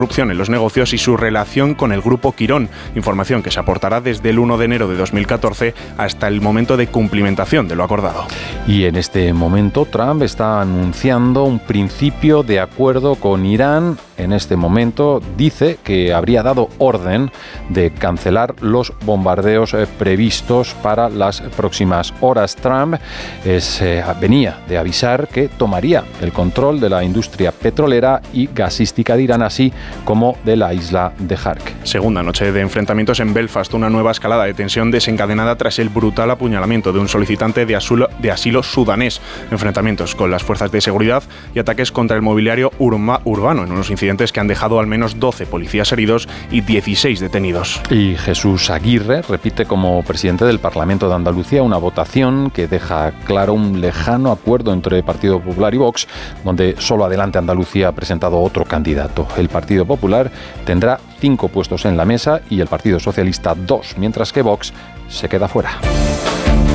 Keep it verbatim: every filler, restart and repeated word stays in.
corrupción en los negocios y su relación con el grupo Quirón, información que se aportará desde el uno de enero de dos mil catorce hasta el momento de cumplimentación de lo acordado. Y en este momento Trump está anunciando un principio de acuerdo con Irán. En este momento dice que habría dado orden de cancelar los bombardeos eh, previstos para las próximas horas. Trump es, eh, venía de avisar que tomaría el control de la industria petrolera y gasística de Irán, así como de la isla de Hark. Segunda noche de enfrentamientos en Belfast, una nueva escalada de tensión desencadenada tras el brutal apuñalamiento de un solicitante de asilo, de asilo sudanés. Enfrentamientos con las fuerzas de seguridad y ataques contra el mobiliario urma, urbano en unos incidentes que han dejado al menos doce policías heridos y dieciséis detenidos. Y Jesús Aguirre repite como presidente del Parlamento de Andalucía una votación que deja claro un lejano acuerdo entre Partido Popular y Vox, donde solo Adelante Andalucía ha presentado otro candidato. El Partido Popular tendrá cinco puestos en la mesa y el Partido Socialista dos, mientras que Vox se queda fuera.